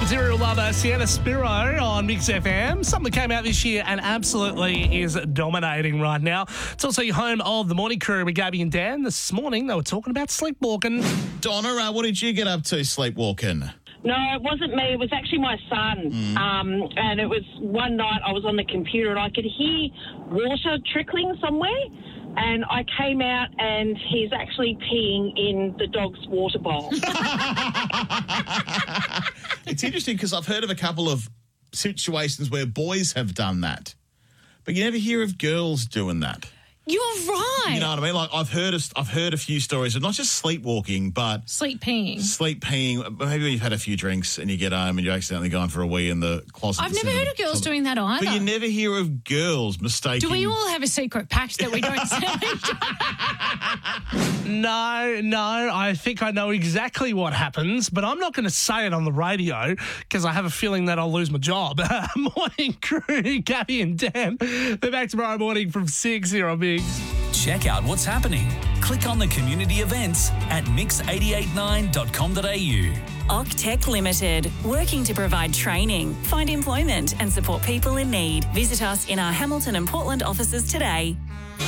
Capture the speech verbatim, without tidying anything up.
Zero Lover, Sienna Spiro on Mix F M. Something that came out this year and absolutely is dominating right now. It's also your home of the morning crew with Gabby and Dan. This morning they were talking about sleepwalking. Donna, uh, what did you get up to sleepwalking? No, it wasn't me. It was actually my son. Mm. Um, and it was one night I was on the computer and I could hear water trickling somewhere. And I came out and he's actually peeing in the dog's water bowl. It's interesting because I've heard of a couple of situations where boys have done that, but you never hear of girls doing that. You're right. You know what I mean? Like I've heard of, I've heard a few stories of not just sleepwalking, but Sleep peeing. sleep peeing. Maybe when you've had a few drinks and you get home and you're accidentally going for a wee in the closet. I've never heard of girls doing that either. But you never hear of girls mistaking. Do we all have a secret pact that we don't say? No, no, I think I know exactly what happens, but I'm not going to say it on the radio because I have a feeling that I'll lose my job. Morning crew, Gabby and Dan. They're back tomorrow morning from six here on Mix. Check out what's happening. Click on the community events at mix eight eight nine dot com dot a u. Octech Limited, working to provide training, find employment and support people in need. Visit us in our Hamilton and Portland offices today.